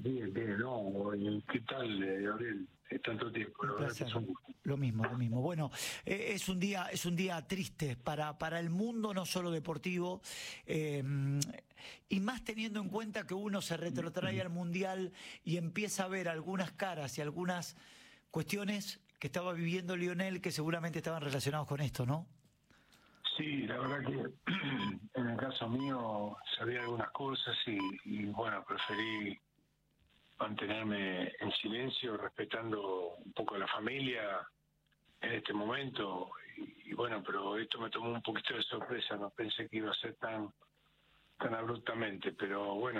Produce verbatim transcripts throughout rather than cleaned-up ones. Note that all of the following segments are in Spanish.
Bien, bien, no, ¿qué tal, eh, Gabriel? Es tanto tiempo, la Un verdad que placer. son... Lo mismo, lo mismo. Bueno, eh, es un día, es un día triste para, para el mundo, no solo deportivo, eh, y más teniendo en cuenta que uno se retrotrae al Mundial y empieza a ver algunas caras y algunas cuestiones que estaba viviendo Lionel que seguramente estaban relacionados con esto, ¿no? Sí, la verdad que en el caso mío sabía algunas cosas y, y bueno, preferí mantenerme en silencio, respetando un poco a la familia en este momento. Y, y bueno, pero esto me tomó un poquito de sorpresa, no pensé que iba a ser tan tan abruptamente, pero bueno,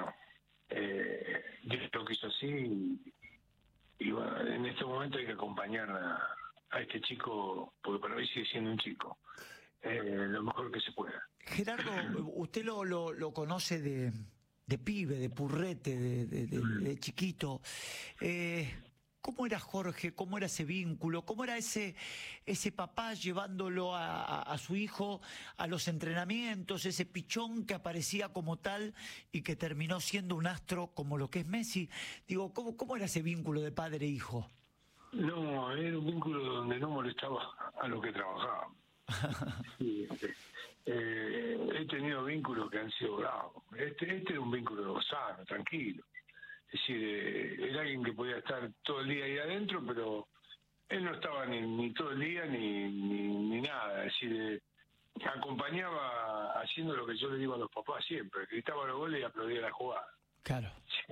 eh, Dios lo quiso así y, y bueno, en este momento hay que acompañar a, a este chico, porque para mí sigue siendo un chico, eh, lo mejor que se pueda. Gerardo, usted lo, lo, lo conoce de, de pibe, de purrete, de, de, de, de chiquito. Eh, ¿Cómo era Jorge? ¿Cómo era ese vínculo? ¿Cómo era ese, ese papá llevándolo a, a, a su hijo a los entrenamientos? Ese pichón que aparecía como tal y que terminó siendo un astro como lo que es Messi. Digo, ¿cómo, cómo era ese vínculo de padre-hijo? No, era un vínculo donde no molestaba a lo que trabajaba. Sí, este, eh, he tenido vínculos que han sido bravos. Este, este era un vínculo sano, tranquilo. Es decir, eh, era alguien que podía estar todo el día ahí adentro, pero él no estaba ni, ni todo el día ni, ni, ni nada. Es decir, eh, acompañaba haciendo lo que yo le digo a los papás siempre, gritaba los goles y aplaudía la jugada. Claro.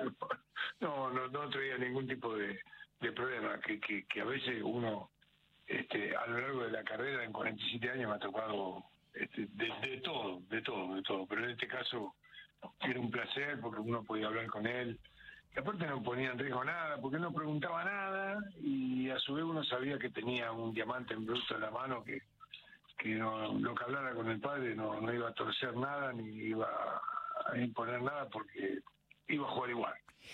No, no, no traía ningún tipo de, de problema, que, que, que a veces uno, este, a lo largo de la carrera, en cuarenta y siete años me ha tocado este, de, de todo, de todo, de todo, pero en este caso era un placer porque uno podía hablar con él, y aparte no ponía en riesgo nada, porque no preguntaba nada, y a su vez uno sabía que tenía un diamante en bruto en la mano, que, que no, lo que hablara con el padre no, no iba a torcer nada, ni iba a imponer nada, porque iba a jugar igual.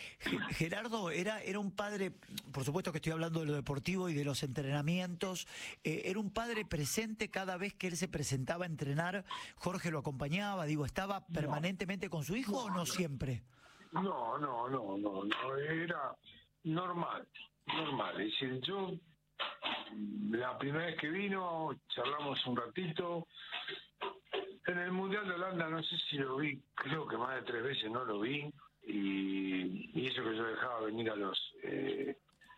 Gerardo era, era un padre, por supuesto que estoy hablando de lo deportivo y de los entrenamientos, eh, era un padre presente cada vez que él se presentaba a entrenar. Jorge lo acompañaba, digo, ¿estaba permanentemente con su hijo no, o no, no siempre? No, no, no, no, no, era normal, normal. Es decir, yo la primera vez que vino, charlamos un ratito. En el Mundial de Holanda no sé si lo vi, creo que más de tres veces no lo vi. Y, y eso que yo dejaba venir a los eh,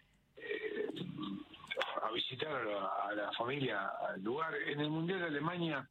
eh, a visitar a la, a la familia al lugar. En el Mundial de Alemania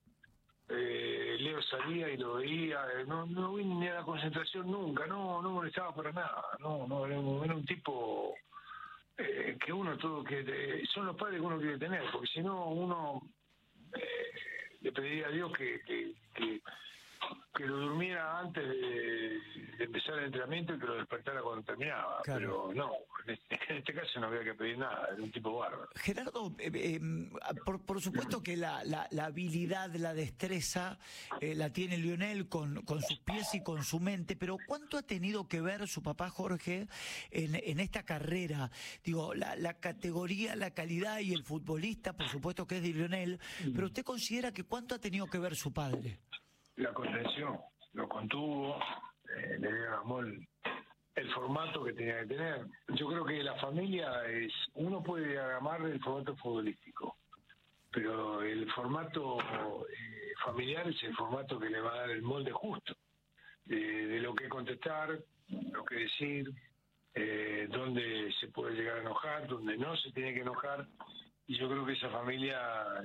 eh, Leo salía y lo veía, eh, no, no vi ni a la concentración nunca, no no molestaba para nada, no, no era un, era un tipo eh, que uno todo que eh, son los padres que uno quiere tener, porque si no uno eh, le pediría a Dios que, que, que que lo durmiera antes de, de empezar el entrenamiento y que lo despertara cuando terminaba. Claro. Pero no, en este, en este caso no había que pedir nada, era un tipo bárbaro. Gerardo, eh, eh, por, por supuesto que la, la, la habilidad, la destreza eh, la tiene Lionel con, con sus pies y con su mente, pero ¿cuánto ha tenido que ver su papá Jorge en, en esta carrera? Digo, la, la categoría, la calidad y el futbolista, por supuesto que es de Lionel, pero ¿usted considera que cuánto ha tenido que ver su padre? La contención, lo contuvo, eh, le dio el, el formato que tenía que tener. Yo creo que la familia es, uno puede amar el formato futbolístico, pero el formato eh, familiar es el formato que le va a dar el molde justo, de, de lo que contestar, lo que decir, eh, dónde se puede llegar a enojar, dónde no se tiene que enojar, y yo creo que esa familia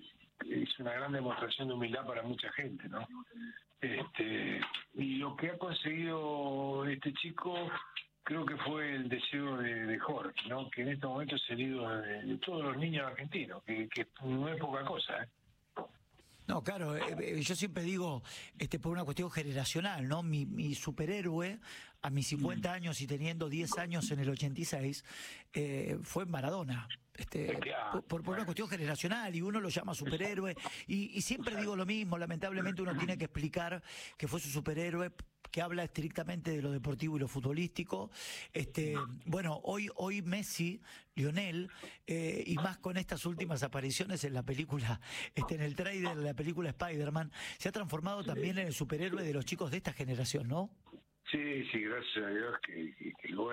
es una gran demostración de humildad para mucha gente, ¿no? Este, y lo que ha conseguido este chico creo que fue el deseo de, de Jorge, ¿no? Que en este momento es el ídolo de, de todos los niños argentinos, que, que no es poca cosa, ¿eh? No, claro, eh, yo siempre digo, este, por una cuestión generacional, ¿no? Mi, mi superhéroe, a mis cincuenta años y teniendo diez años en el ochenta y seis, eh, fue Maradona. Este, por, por, por una cuestión generacional, y uno lo llama superhéroe, y, y siempre digo lo mismo, lamentablemente uno tiene que explicar que fue su superhéroe, que habla estrictamente de lo deportivo y lo futbolístico. Este, bueno, hoy, hoy Messi, Lionel, eh, y más con estas últimas apariciones en la película, este, en el tráiler de la película Spider-Man, se ha transformado también en el superhéroe de los chicos de esta generación, ¿no? Sí, sí, gracias a Dios que, que, que